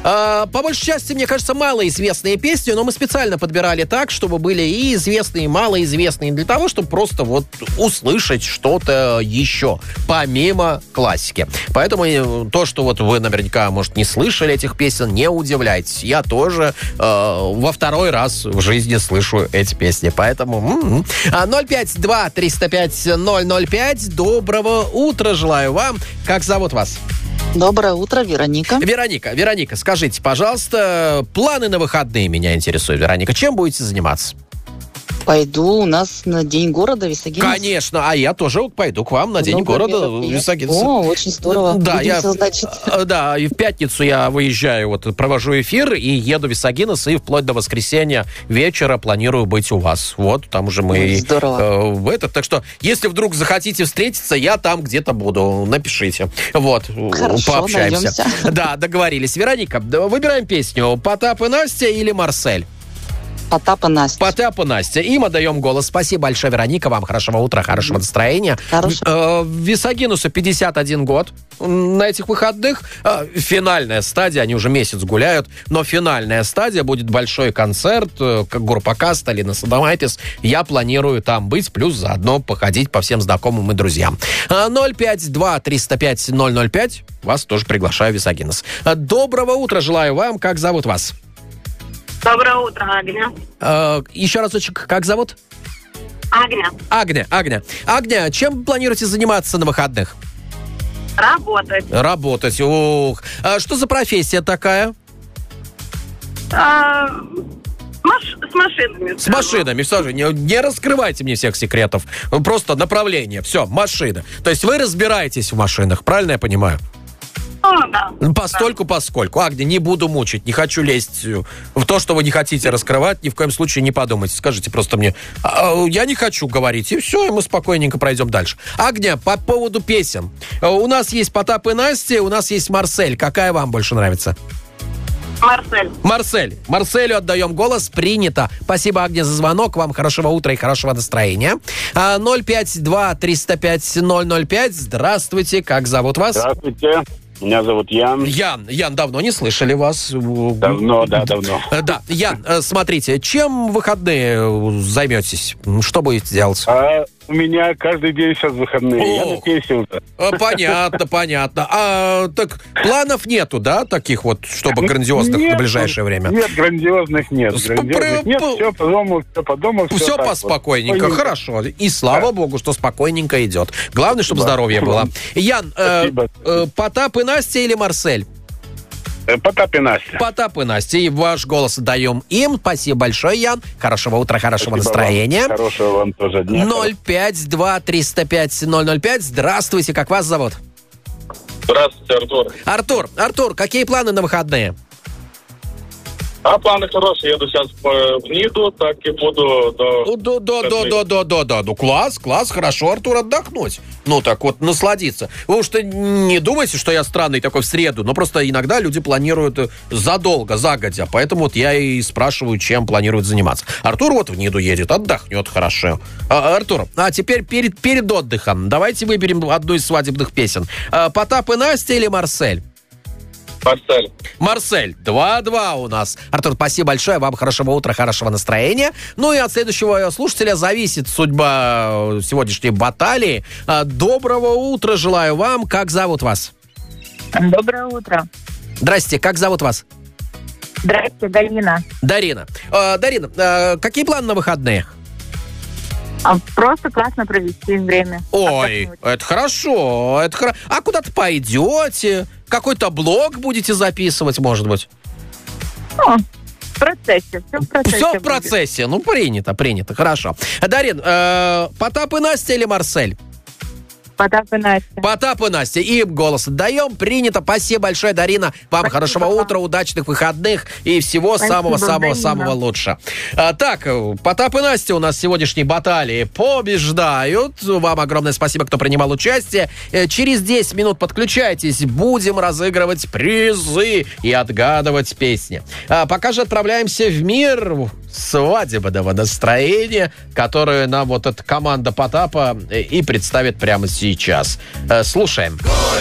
По большей части, мне кажется, малоизвестные песни, но мы специально подбирали так, чтобы были и известные, и малоизвестные, для того, чтобы просто вот услышать что-то еще, помимо классики. Поэтому то, что вот вы наверняка, может, не слышали этих песен, не удивляйтесь. Я тоже во второй раз в жизни слышу эти песни. Поэтому 052-305-005. Доброго утра желаю вам. Как зовут вас? Доброе утро, Вероника. Вероника, скажите, пожалуйста, планы на выходные меня интересуют, Вероника. Чем будете заниматься? Пойду у нас на День города Висагинос. Конечно, а я тоже пойду к вам на День города Висагинос. О, очень здорово. Да, да, и в пятницу я выезжаю, вот провожу эфир и еду в Висагинос, и вплоть до воскресенья вечера планирую быть у вас. Вот, там уже мы... Здорово. Так что, если вдруг захотите встретиться, я там где-то буду. Напишите. Вот, хорошо, пообщаемся. найдемся. Да, договорились. Вероника, выбираем песню «Потап и Настя» или «Марсель»? Потап и Настя. Потап и Настя. Им отдаем голос. Спасибо большое, Вероника. Вам хорошего утра, хорошего настроения. Висагинусу 51 год на этих выходных. Финальная стадия. Они уже месяц гуляют. Но финальная стадия. Будет большой концерт, как группа Каста, Лина Садомайтис. Я планирую там быть. Плюс заодно походить по всем знакомым и друзьям. 052-305-005. Вас тоже приглашаю в Висагинос. Доброго утра желаю вам. Как зовут вас? Доброе утро, Агня. Еще разочек, как зовут? Агня. Агня, чем планируете заниматься на выходных? Работать. Ух. Что за профессия такая? С машинами. С машинами. Все же, не раскрывайте мне всех секретов. Просто направление. Все, машина. То есть вы разбираетесь в машинах, правильно я понимаю? Да. Поскольку. Агния, не буду мучить, не хочу лезть в то, что вы не хотите раскрывать, ни в коем случае не подумайте. Скажите просто мне, я не хочу говорить, и все, и мы спокойненько пройдем дальше. Агния, по поводу песен. У нас есть Потап и Настя, у нас есть Марсель. Какая вам больше нравится? Марсель. Марселю отдаем голос. Принято. Спасибо, Агния, за звонок. Вам хорошего утра и хорошего настроения. 052-305-005. Здравствуйте. Как зовут вас? Здравствуйте. Меня зовут Ян. Ян, давно не слышали вас. Давно. Да, Ян, смотрите, чем в выходные займетесь? Что будете делать? У меня каждый день сейчас выходные. Я надеюсь уже. Понятно. Так планов нету, да, таких вот, чтобы грандиозных на ближайшее время? Нет, грандиозных нет. Все по дому. Все поспокойненько, хорошо. И слава богу, что спокойненько идет. Главное, чтобы здоровье было. Ян, Потап и Настя или Марсель? Потап и Настя. Потап и Настя. И ваш голос отдаем им. Спасибо большое, Ян. Хорошего утра, хорошего настроения. Вам. Хорошего вам тоже дня. 052-305-005. Здравствуйте, как вас зовут? Здравствуйте, Артур. Артур, какие планы на выходные? Планы хорошие. Еду сейчас в Ниду, так и буду Да. Ну, класс, хорошо, Артур, отдохнуть. Ну, так вот, насладиться. Вы уж не думайте, что я странный такой в среду, но просто иногда люди планируют загодя. Поэтому вот я и спрашиваю, чем планируют заниматься. Артур вот в Ниду едет, отдохнет хорошо. Артур, теперь перед отдыхом давайте выберем одну из свадебных песен. Потап и Настя или Марсель? Марсель. 2-2 у нас. Артур, спасибо большое. Вам хорошего утра, хорошего настроения. Ну и от следующего слушателя зависит судьба сегодняшней баталии. Доброго утра желаю вам. Как зовут вас? Доброе утро. Здрасте, как зовут вас? Здрасте, Дарина. Дарина, какие планы на выходные? Просто классно провести время. Ой, это хорошо. А куда-то пойдете? Какой-то блог будете записывать, может быть? В процессе. Все в процессе. Ну, принято. Хорошо. Дарин, Потап и Настя или Марсель? Потап и Настя. Им голос отдаем. Принято. Спасибо большое, Дарина. Вам хорошего утра, удачных выходных и всего самого-самого-самого лучшего. Так, Потап и Настя у нас в сегодняшней баталии побеждают. Вам огромное спасибо, кто принимал участие. Через 10 минут подключайтесь. Будем разыгрывать призы и отгадывать песни. Пока же отправляемся в мир свадебного настроения, которую нам вот эта команда Потапа и представит прямо сейчас. Слушаем.